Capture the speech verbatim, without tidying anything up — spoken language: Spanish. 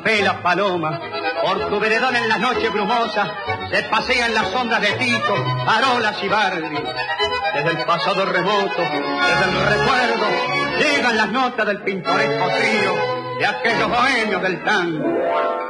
vela paloma, por tu veredón en las noches brumosas, se pasean las sombras de Tito, Arolas y Bardi. Desde el pasado remoto, desde el recuerdo, llegan las notas del pintoresco trío de aquellos bohemios del tango.